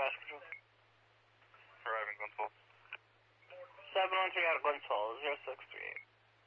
Arriving Glen 12. 713 out of Glen 12, 0638.